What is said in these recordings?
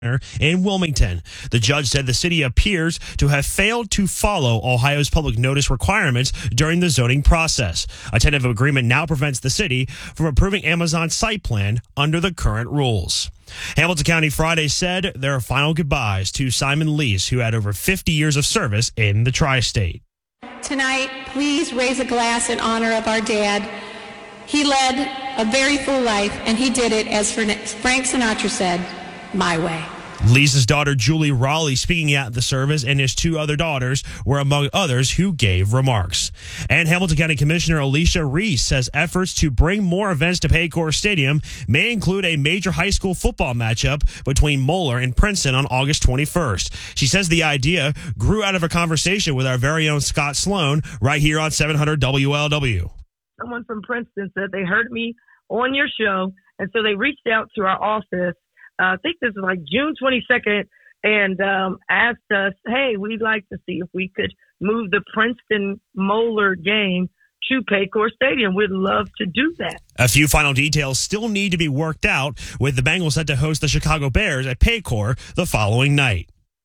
in Wilmington. The judge said the city appears to have failed to follow Ohio's public notice requirements during the zoning process. A tentative agreement now prevents the city from approving Amazon's site plan under the current rules. Hamilton County Friday said their final goodbyes to Simon Lease, who had over 50 years of service in the tri-state. Tonight, please raise a glass in honor of our dad. He led a very full life, and he did it, as Frank Sinatra said, my way. Lee's daughter, Julie Raleigh, speaking at the service, and his two other daughters were among others who gave remarks. And Hamilton County Commissioner Alicia Reese says efforts to bring more events to Paycor Stadium may include a major high school football matchup between Moeller and Princeton on August 21st. She says the idea grew out of a conversation with our very own Scott Sloan right here on 700 WLW. Someone from Princeton said they heard me on your show, and so they reached out to our office. I think this is like June 22nd, and asked us, hey, we'd like to see if we could move the Princeton-Moeller game to Paycor Stadium. We'd love to do that. A few final details still need to be worked out, with the Bengals set to host the Chicago Bears at Paycor the following night.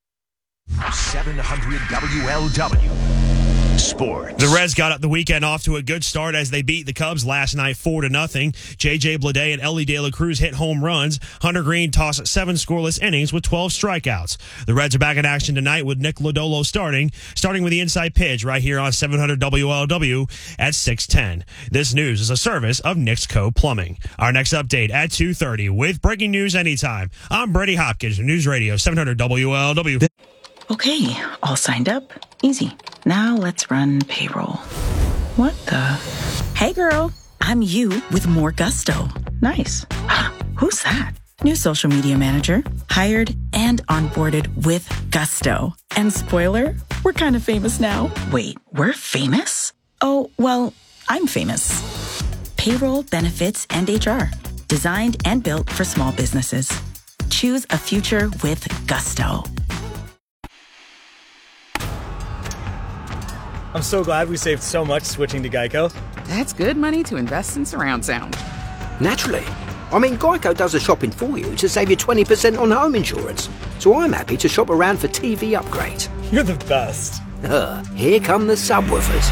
700 WLW. Sports. The Reds got the weekend off to a good start as they beat the Cubs last night 4-0. J.J. Bleday and Ellie De La Cruz hit home runs. Hunter Green tossed 7 scoreless innings with 12 strikeouts. The Reds are back in action tonight with Nick Lodolo starting with the inside pitch right here on 700 WLW at 6:10. This news is a service of Nixco Plumbing. Our next update at 2:30 with breaking news anytime. I'm Brady Hopkins, News Radio 700 WLW. Okay, all signed up. Easy. Now let's run payroll. What the? Hey girl, I'm you with more gusto. Nice. Who's that? New social media manager. Hired and onboarded with gusto. And spoiler, we're kind of famous now. Wait, we're famous? Oh, well, I'm famous. Payroll, benefits, and HR. Designed and built for small businesses. Choose a future with gusto. I'm so glad we saved so much switching to Geico. That's good money to invest in surround sound. Naturally. I mean, Geico does the shopping for you to save you 20% on home insurance. So I'm happy to shop around for TV upgrades. You're the best. Here come the subwoofers.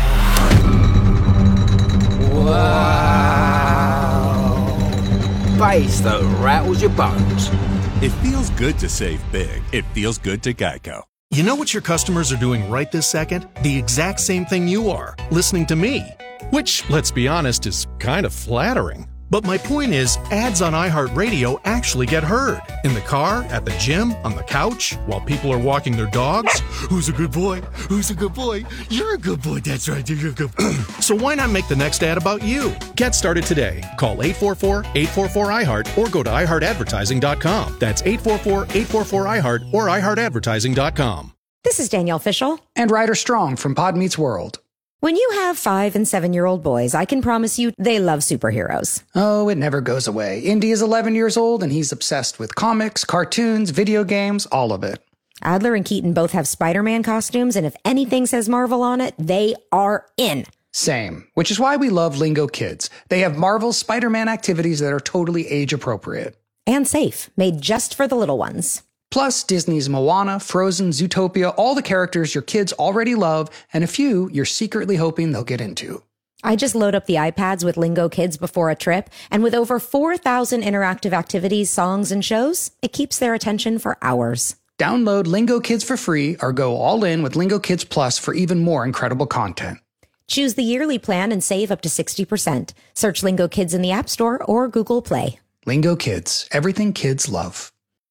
Wow. Bass that rattles your bones. It feels good to save big. It feels good to Geico. You know what your customers are doing right this second? The exact same thing you are, listening to me. Which, let's be honest, is kind of flattering. But my point is, ads on iHeartRadio actually get heard. In the car, at the gym, on the couch, while people are walking their dogs. Who's a good boy? Who's a good boy? You're a good boy, that's right, you're a good boy. So why not make the next ad about you? Get started today. Call 844-844-iHeart or go to iHeartAdvertising.com. That's 844-844-iHeart or iHeartAdvertising.com. This is Danielle Fishel. And Ryder Strong from Pod Meets World. When you have 5- and 7-year-old boys, I can promise you they love superheroes. Oh, it never goes away. Indy is 11 years old, and he's obsessed with comics, cartoons, video games, all of it. Adler and Keaton both have Spider-Man costumes, and if anything says Marvel on it, they are in. Same, which is why we love Lingo Kids. They have Marvel's Spider-Man activities that are totally age-appropriate. And safe, made just for the little ones. Plus, Disney's Moana, Frozen, Zootopia, all the characters your kids already love, and a few you're secretly hoping they'll get into. I just load up the iPads with Lingo Kids before a trip, and with over 4,000 interactive activities, songs, and shows, it keeps their attention for hours. Download Lingo Kids for free or go all in with Lingo Kids Plus for even more incredible content. Choose the yearly plan and save up to 60%. Search Lingo Kids in the App Store or Google Play. Lingo Kids, everything kids love.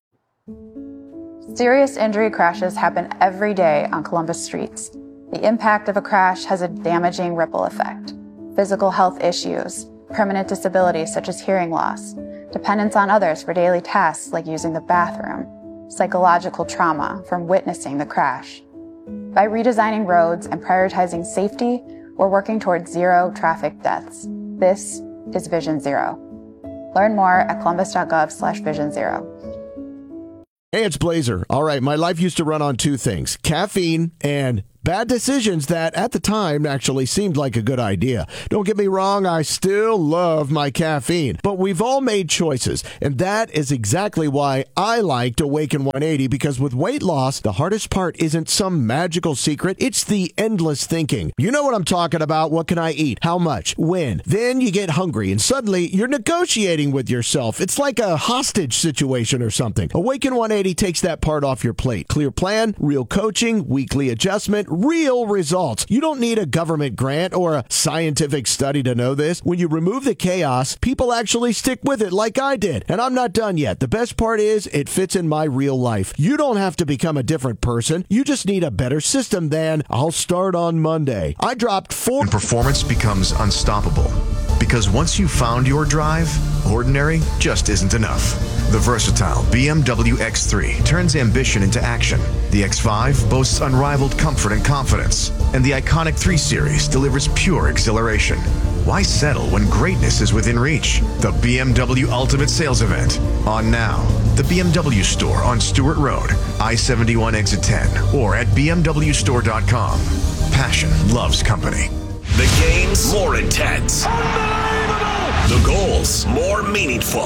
Serious injury crashes happen every day on Columbus streets. The impact of a crash has a damaging ripple effect. Physical health issues, permanent disabilities such as hearing loss, dependence on others for daily tasks like using the bathroom, psychological trauma from witnessing the crash. By redesigning roads and prioritizing safety, we're working towards zero traffic deaths. This is Vision Zero. Learn more at columbus.gov/Vision Zero. Hey, it's Blazer. All right, my life used to run on two things, caffeine and Bad decisions that, at the time, actually seemed like a good idea. Don't get me wrong, I still love my caffeine. But we've all made choices, and that is exactly why I liked Awaken 180, because with weight loss, the hardest part isn't some magical secret. It's the endless thinking. You know what I'm talking about. What can I eat? How much? When? Then you get hungry, and suddenly you're negotiating with yourself. It's like a hostage situation or something. Awaken 180 takes that part off your plate. Clear plan, real coaching, weekly adjustment, real results. You don't need a government grant or a scientific study to know this. When you remove the chaos, people actually stick with it like I did. And I'm not done yet. The best part is it fits in my real life. You don't have to become a different person. You just need a better system than I'll start on Monday. I dropped 4. And performance becomes unstoppable. Because once you've found your drive, ordinary just isn't enough. The versatile BMW X3 turns ambition into action. The X5 boasts unrivaled comfort and confidence. And the iconic 3 Series delivers pure exhilaration. Why settle when greatness is within reach? The BMW Ultimate Sales Event. On now. The BMW Store on Stewart Road, I-71 Exit 10, or at bmwstore.com. Passion loves company. The games more intense. The goals more meaningful.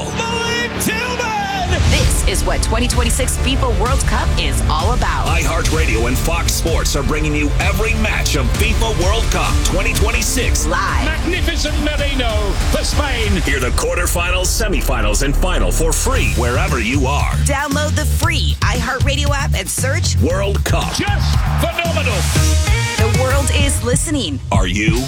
This is what 2026 FIFA World Cup is all about. iHeartRadio and Fox Sports are bringing you every match of FIFA World Cup 2026 live. Magnificent Merino for Spain. Hear the quarterfinals, semifinals, and final for free wherever you are. Download the free iHeartRadio app and search World Cup. Just phenomenal. The world is listening. Are you?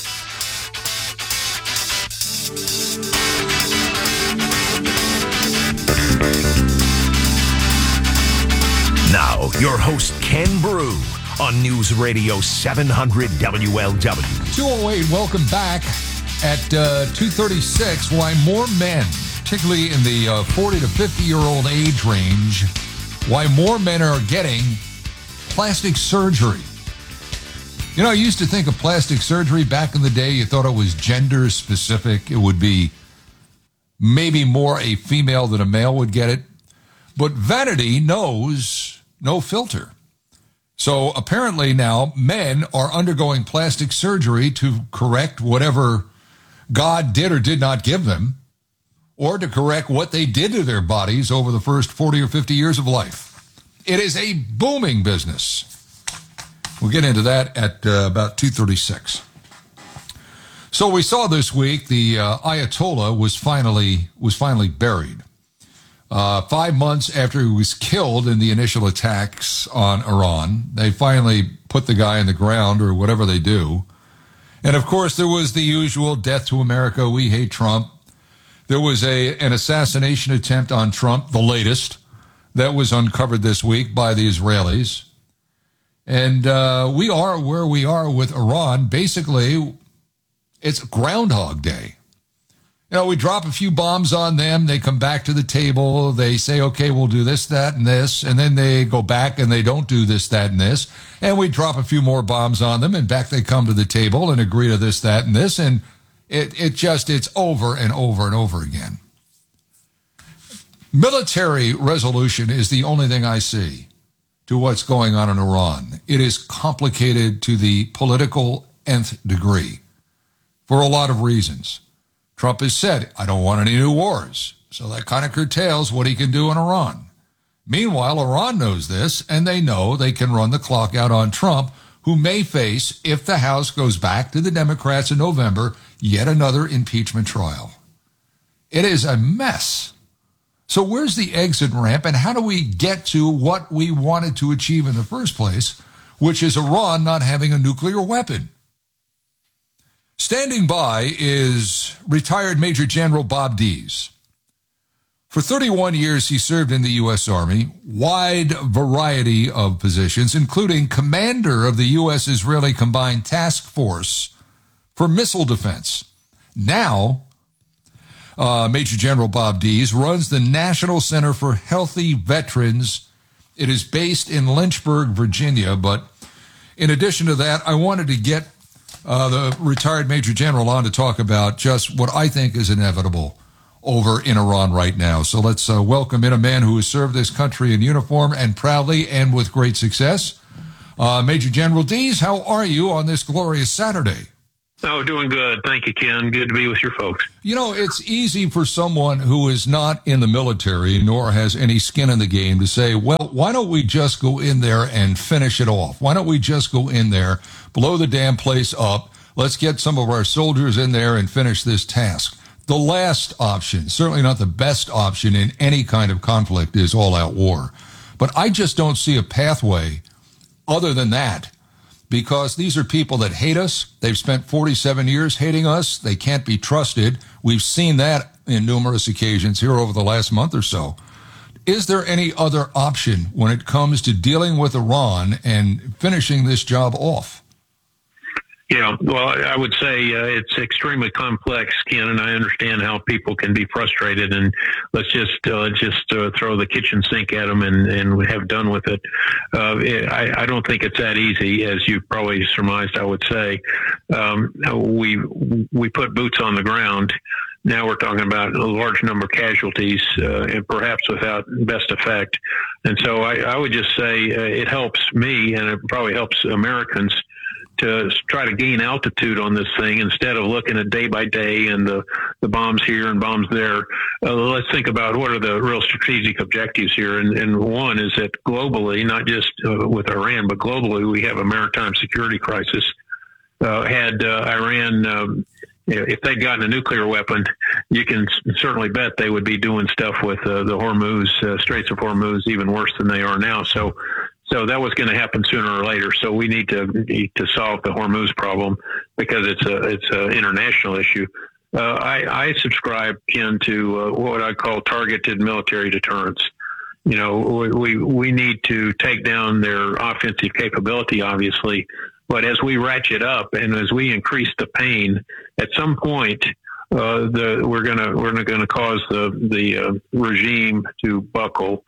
Now, your host, Ken Brew, on News Radio 700 WLW. 208, welcome back at 2:36. Why more men, particularly in the 40 to 50-year-old age range, why more men are getting plastic surgery. You know, I used to think of plastic surgery back in the day, you thought it was gender specific. It would be maybe more a female than a male would get it. But vanity knows no filter. So apparently now men are undergoing plastic surgery to correct whatever God did or did not give them, or to correct what they did to their bodies over the first 40 or 50 years of life. It is a booming business. We'll get into that at about 2:36. So we saw this week the Ayatollah was finally buried. 5 months after he was killed in the initial attacks on Iran, they finally put the guy in the ground, or whatever they do. And of course, there was the usual death to America, we hate Trump. There was an assassination attempt on Trump, the latest, that was uncovered this week by the Israelis. And we are where we are with Iran. Basically, it's Groundhog Day. You know, we drop a few bombs on them. They come back to the table. They say, okay, we'll do this, that, and this. And then they go back and they don't do this, that, and this. And we drop a few more bombs on them. And back they come to the table and agree to this, that, and this. And it's over and over and over again. Military resolution is the only thing I see to what's going on in Iran. It is complicated to the political nth degree for a lot of reasons. Trump has said, I don't want any new wars. So that kind of curtails what he can do in Iran. Meanwhile, Iran knows this, and they know they can run the clock out on Trump, who may face, if the House goes back to the Democrats in November, yet another impeachment trial. It is a mess. So where's the exit ramp, and how do we get to what we wanted to achieve in the first place, which is Iran not having a nuclear weapon? Standing by is retired Major General Bob Dees. For 31 years, he served in the U.S. Army, wide variety of positions, including commander of the U.S.-Israeli Combined Task Force for Missile Defense. Now, Major General Bob Dees runs the National Center for Healthy Veterans. It is based in Lynchburg, Virginia, but in addition to that, I wanted to get the retired Major General on to talk about just what I think is inevitable over in Iran right now. So let's welcome in a man who has served this country in uniform and proudly and with great success. Major General Dees, how are you on this glorious Saturday? Oh, doing good. Thank you, Ken. Good to be with your folks. You know, it's easy for someone who is not in the military nor has any skin in the game to say, well, why don't we just go in there and finish it off? Why don't we just go in there, blow the damn place up? Let's get some of our soldiers in there and finish this task. The last option, certainly not the best option in any kind of conflict, is all-out war. But I just don't see a pathway other than that. Because these are people that hate us. They've spent 47 years hating us. They can't be trusted. We've seen that in numerous occasions here over the last month or so. Is there any other option when it comes to dealing with Iran and finishing this job off? Yeah, well, I would say it's extremely complex, Ken, and I understand how people can be frustrated. And let's just throw the kitchen sink at them and have done with it. I don't think it's that easy, as you probably surmised. I would say we put boots on the ground. Now we're talking about a large number of casualties, and perhaps without best effect. And so I would just say it helps me, and it probably helps Americans, to try to gain altitude on this thing instead of looking at day by day and the bombs here and bombs there. Let's think about what are the real strategic objectives here. And one is that globally, not just with Iran, but globally, we have a maritime security crisis. Had Iran, if they'd gotten a nuclear weapon, you can certainly bet they would be doing stuff with the Hormuz, Straits of Hormuz, even worse than they are now. So that was going to happen sooner or later. So we need to solve the Hormuz problem because it's a international issue. I subscribe, Ken, to what I call targeted military deterrence. You know, we need to take down their offensive capability, obviously, but as we ratchet up and as we increase the pain, at some point we're gonna cause the regime to buckle.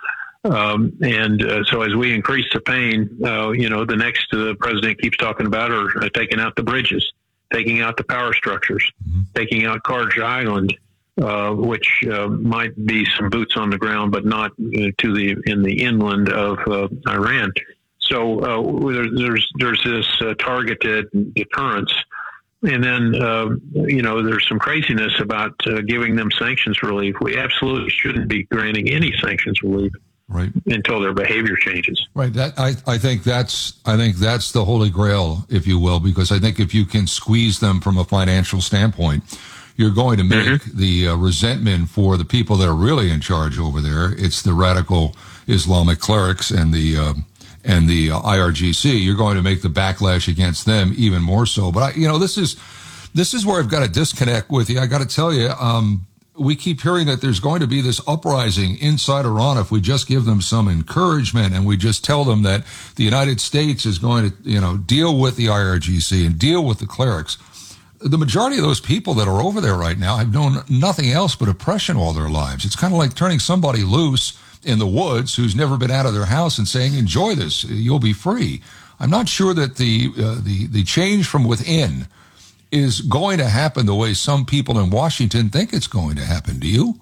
So as we increase the pain, the next the president keeps talking about are taking out the bridges, taking out the power structures, taking out Karj Island, which might be some boots on the ground, but not in the inland of Iran. So there's this targeted deterrence. And then, there's some craziness about giving them sanctions relief. We absolutely shouldn't be granting any sanctions relief. Right. Until their behavior changes. Right. I think that's the holy grail, if you will, because I think if you can squeeze them from a financial standpoint, you're going to make the resentment for the people that are really in charge over there. It's the radical Islamic clerics and the IRGC. You're going to make the backlash against them even more so. But this is where I've got a disconnect with you. I got to tell you. We keep hearing that there's going to be this uprising inside Iran if we just give them some encouragement and we just tell them that the United States is going to, deal with the IRGC and deal with the clerics. The majority of those people that are over there right now have known nothing else but oppression all their lives. It's kind of like turning somebody loose in the woods who's never been out of their house and saying, enjoy this, you'll be free. I'm not sure that the change from within is going to happen the way some people in Washington think it's going to happen. Do you?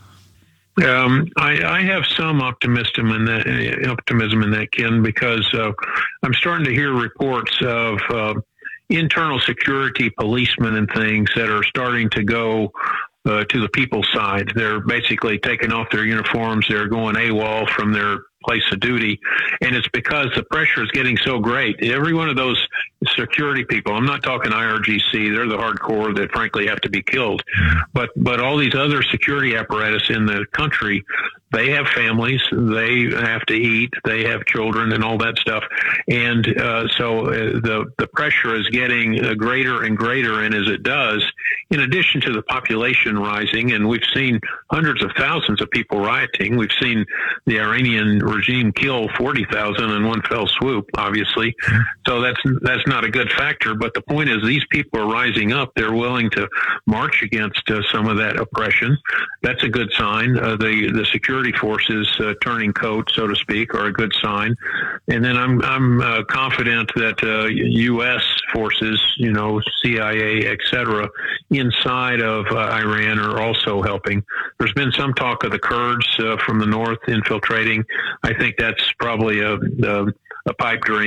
I have some optimism in that, Ken, because I'm starting to hear reports of internal security policemen and things that are starting to go to the people's side. They're basically taking off their uniforms. They're going AWOL from their place of duty. And it's because the pressure is getting so great. Every one of those security people, I'm not talking IRGC, they're the hardcore that frankly have to be killed. But all these other security apparatus in the country, they have families, they have to eat, they have children and all that stuff. And so the pressure is getting greater and greater. And as it does, in addition to the population rising, and we've seen hundreds of thousands of people rioting, we've seen the Iranian regime kill 40,000 in one fell swoop, obviously. So that's not a good factor. But the point is, these people are rising up. They're willing to march against some of that oppression. That's a good sign. The security forces turning coat, so to speak, are a good sign. And then I'm confident that U.S. forces, CIA, et cetera, inside of Iran are also helping. There's been some talk of the Kurds from the north infiltrating. I think that's probably a pipe dream.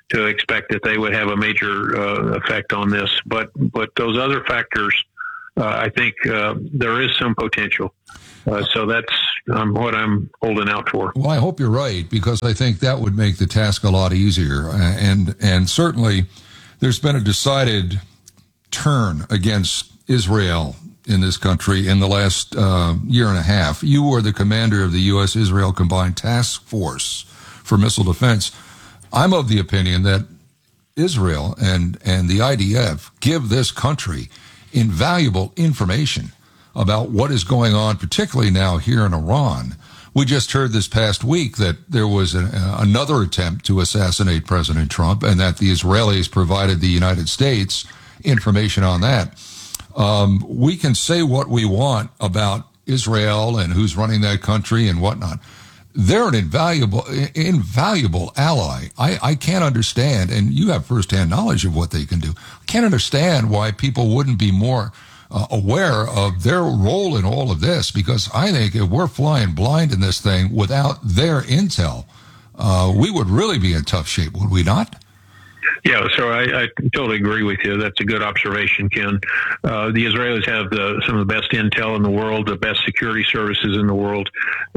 to expect that they would have a major effect on this. But those other factors, I think there is some potential. So that's what I'm holding out for. Well, I hope you're right, because I think that would make the task a lot easier. And certainly there's been a decided turn against Israel in this country in the last year and a half. You were the commander of the U.S.-Israel Combined Task Force for Missile Defense. I'm of the opinion that Israel and the IDF give this country invaluable information about what is going on, particularly now here in Iran. We just heard this past week that there was another attempt to assassinate President Trump, and that the Israelis provided the United States information on that. We can say what we want about Israel and who's running that country and whatnot. They're an invaluable ally. I can't understand, and you have firsthand knowledge of what they can do. I can't understand why people wouldn't be more aware of their role in all of this, because I think if we're flying blind in this thing without their intel, we would really be in tough shape, would we not? Yeah, so I totally agree with you. That's a good observation, Ken. The Israelis have some of the best intel in the world, the best security services in the world.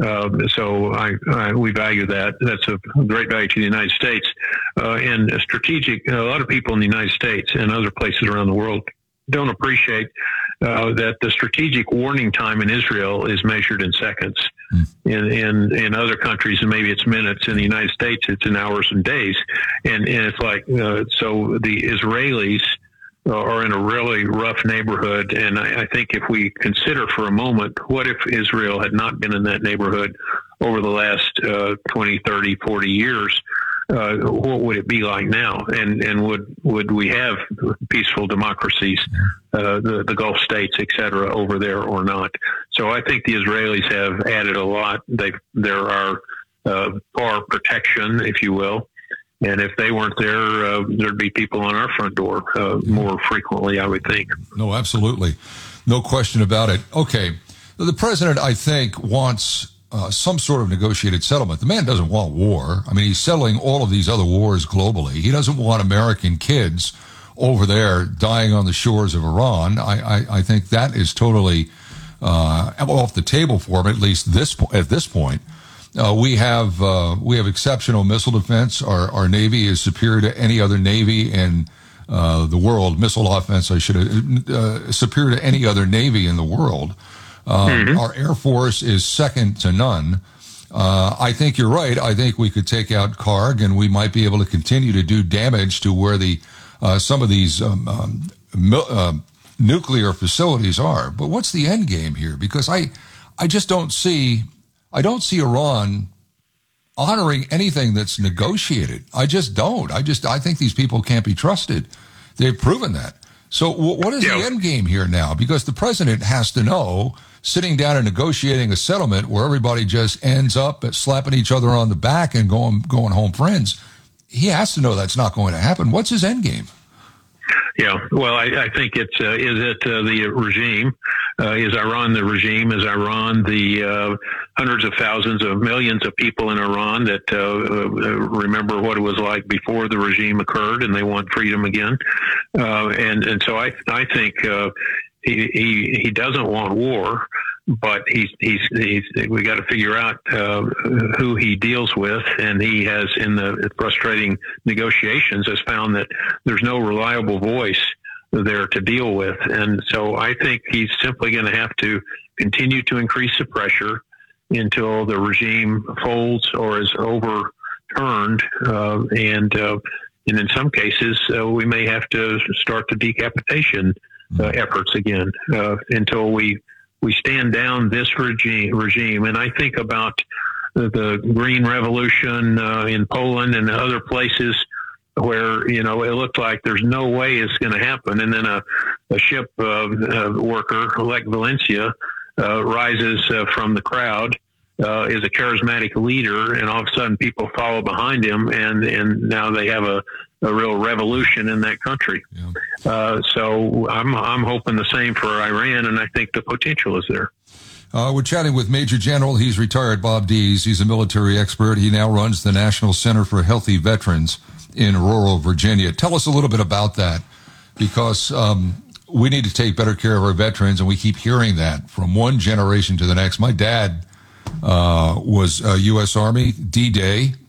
So we value that. That's a great value to the United States. And a lot of people in the United States and other places around the world don't appreciate that the strategic warning time in Israel is measured in seconds. In other countries, and maybe it's minutes. In the United States, it's in hours and days. And it's like, so the Israelis are in a really rough neighborhood. And I think if we consider for a moment, what if Israel had not been in that neighborhood over the last 20, 30, 40 years? What would it be like now? And would we have peaceful democracies, the Gulf states, et cetera, over there or not? So I think the Israelis have added a lot. There are far protection, if you will. And if they weren't there, there'd be people on our front door more frequently, I would think. No, absolutely. No question about it. Okay. The president, I think, wants some sort of negotiated settlement. The man doesn't want war. I mean, he's settling all of these other wars globally. He doesn't want American kids over there dying on the shores of Iran. I think that is totally off the table for him, at least at this point. We have exceptional missile defense. Our Navy is superior to any other Navy in the world. Missile offense, superior to any other Navy in the world. Our Air Force is second to none. I think you're right. I think we could take out Karg, and we might be able to continue to do damage to where some of these nuclear facilities are. But what's the end game here? Because I just don't see Iran honoring anything that's negotiated. I just don't. I think these people can't be trusted. They've proven that. So what is the end game here now? Because the president has to know, sitting down and negotiating a settlement where everybody just ends up slapping each other on the back and going home friends, he has to know that's not going to happen. What's his end game? Yeah, well, I think it's is it the regime? Is Iran the regime? Is Iran the hundreds of thousands of millions of people in Iran that remember what it was like before the regime occurred, and they want freedom again? And so I think he doesn't want war, but we got to figure out who he deals with, and he has, in the frustrating negotiations, has found that there's no reliable voice there to deal with. And so I think he's simply going to have to continue to increase the pressure until the regime folds or is overturned. And in some cases, we may have to start the decapitation efforts again until we stand down this regime. And I think about the Green Revolution in Poland and other places where, it looked like there's no way it's going to happen. And then a ship worker, Lech Valencia, rises from the crowd, is a charismatic leader, and all of a sudden people follow behind him, and now they have a real revolution in that country. Yeah. So I'm hoping the same for Iran, and I think the potential is there. We're chatting with Major General, he's retired, Bob Dees. He's a military expert. He now runs the National Center for Healthy Veterans in rural Virginia. Tell us a little bit about that, because we need to take better care of our veterans, and we keep hearing that from one generation to the next. My dad was U.S. Army, D-Day.